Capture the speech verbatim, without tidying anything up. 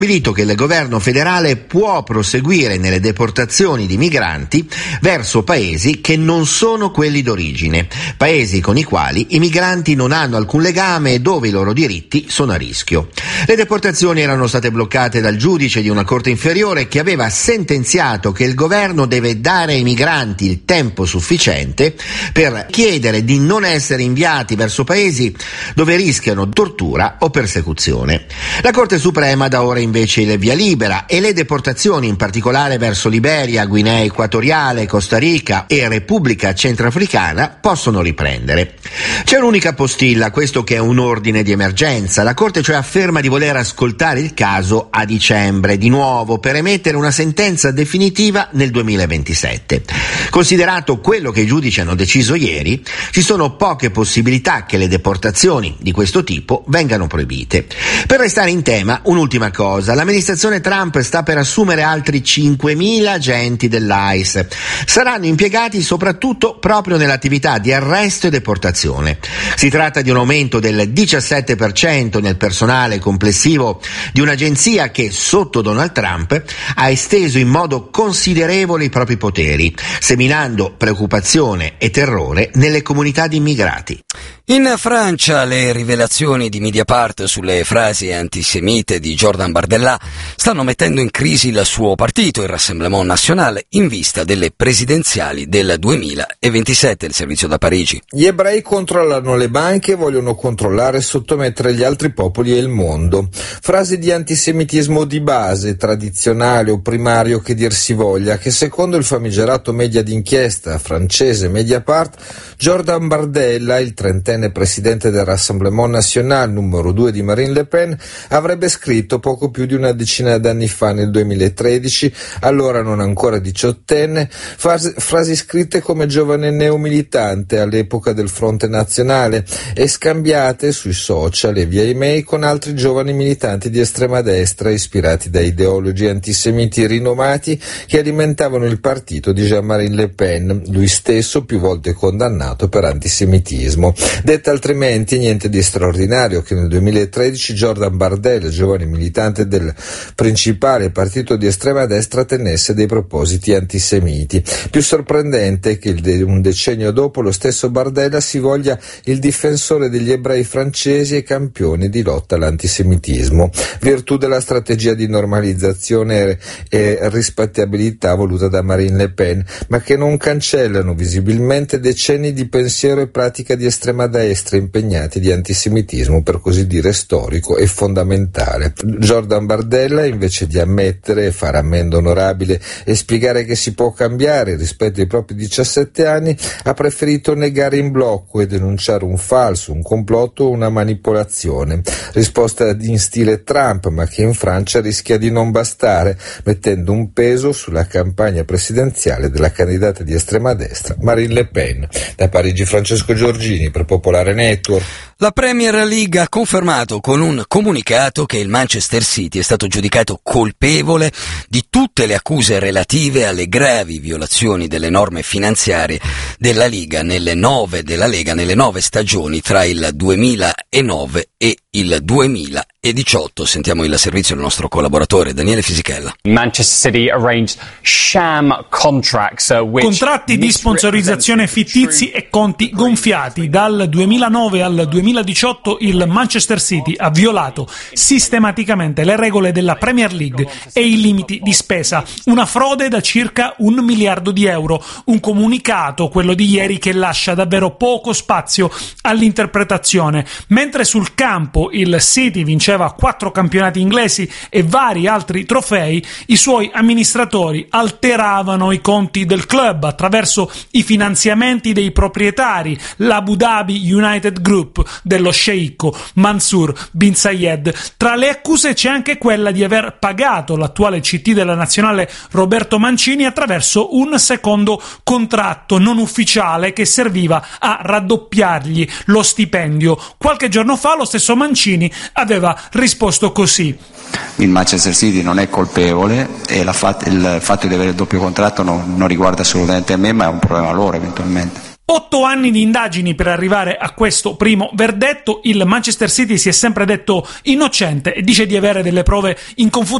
stabilito che il governo federale può proseguire nelle deportazioni di migranti verso paesi che non sono quelli d'origine, paesi con i quali i migranti non hanno alcun legame e dove i loro diritti sono a rischio. Le deportazioni erano state bloccate dal giudice di una corte inferiore che aveva sentenziato che il governo deve dare ai migranti il tempo sufficiente per chiedere di non essere inviati verso paesi dove rischiano tortura o persecuzione. La Corte Suprema da ora invece il via libera e le deportazioni, in particolare verso Liberia, Guinea Equatoriale, Costa Rica e Repubblica Centrafricana, possono riprendere. C'è un'unica postilla, questo che è un ordine di emergenza. La Corte cioè afferma di voler ascoltare il caso a dicembre, di nuovo, per emettere una sentenza definitiva nel duemilaventisette. Considerato quello che i giudici hanno deciso ieri, ci sono poche possibilità che le deportazioni di questo tipo vengano proibite. Per restare in tema, un'ultima cosa. L'amministrazione Trump sta per assumere altri cinquemila agenti dell'I C E. Saranno impiegati soprattutto proprio nell'attività di arresto e deportazione. Si tratta di un aumento del diciassette per cento nel personale complessivo di un'agenzia che, sotto Donald Trump, ha esteso in modo considerevole i propri poteri, seminando preoccupazione e terrore nelle comunità di immigrati. In Francia le rivelazioni di Mediapart sulle frasi antisemite di Jordan Bardella stanno mettendo in crisi il suo partito, il Rassemblement National, in vista delle presidenziali del duemilaventisette. Il servizio da Parigi. Gli ebrei controllano le banche e vogliono controllare e sottomettere gli altri popoli e il mondo. Frasi di antisemitismo di base, tradizionale o primario che dir si voglia, che secondo il famigerato media d'inchiesta francese Mediapart, Jordan Bardella, il trentenne presidente del Rassemblement National, numero due di Marine Le Pen, avrebbe scritto poco più di una decina d'anni fa, nel duemilatredici, allora non ancora diciottenne, frasi, frasi scritte come giovane neomilitante all'epoca del Fronte Nazionale e scambiate sui social e via email con altri giovani militanti di estrema destra ispirati da ideologi antisemiti rinomati che alimentavano il partito di Jean-Marie Le Pen, lui stesso più volte condannato per antisemitismo. Detta altrimenti, niente di straordinario che nel duemilatredici Jordan Bardella, giovane militante del principale partito di estrema destra, tenesse dei propositi antisemiti. Più sorprendente è che un decennio dopo lo stesso Bardella si voglia il difensore degli ebrei francesi e campione di lotta all'antisemitismo, virtù della strategia di normalizzazione e rispettabilità voluta da Marine Le Pen, ma che non cancellano visibilmente decenni di pensiero e pratica di estrema destra impegnati di antisemitismo, per così dire, storico e fondamentale. Jordan Bardella, invece di ammettere e fare ammenda onorabile e spiegare che si può cambiare rispetto ai propri diciassette anni, ha preferito negare in blocco e denunciare un falso, un complotto o una manipolazione. Risposta in stile Trump, ma che in Francia rischia di non bastare, mettendo un peso sulla campagna presidenziale della candidata di estrema destra Marine Le Pen. Da Parigi Francesco Giorgini per Popolare Network. La Premier League ha confermato con un comunicato che il Manchester City è stato giudicato colpevole di tutte le accuse relative alle gravi violazioni delle norme finanziarie della Liga nelle nove della Lega nelle nove stagioni tra il duemilanove e il duemiladiciotto. Sentiamo il servizio del nostro collaboratore Daniele Fisichella. Manchester City arranged sham contracts, uh, which contratti di sponsorizzazione fittizi e conti gonfiati. Dal duemilanove al duemiladiciotto il Manchester City ha violato sistematicamente le regole della Premier League e i limiti di spesa, una frode da circa un miliardo di euro, un comunicato, quello di ieri, che lascia davvero poco spazio all'interpretazione. Mentre sul campo il City vinceva quattro campionati inglesi e vari altri trofei, i suoi amministratori alteravano i conti del club attraverso i finanziamenti dei proprietari, l'Abu Dhabi United Group dello sceicco Mansour bin Zayed. Tra le accuse c'è anche quella di aver pagato l'attuale C T della nazionale Roberto Mancini attraverso un secondo contratto non ufficiale che serviva a raddoppiargli lo stipendio. Qualche giorno fa lo stesso Mancini aveva risposto così: il Manchester City non è colpevole e la fat- il fatto di avere il doppio contratto non, non riguarda assolutamente me, ma è un problema loro eventualmente. Otto anni di indagini per arrivare a questo primo verdetto. Il Manchester City si è sempre detto innocente e dice di avere delle prove inconfutabili